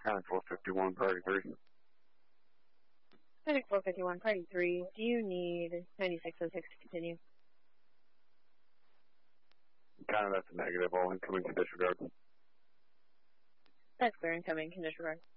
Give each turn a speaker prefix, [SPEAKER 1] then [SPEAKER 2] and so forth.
[SPEAKER 1] Panic 451, priority 3.
[SPEAKER 2] Panic 451, priority 3. Do you need 9606 to continue?
[SPEAKER 1] Kind of, that's a negative. All incoming can disregard.
[SPEAKER 2] That's clear, incoming can disregard.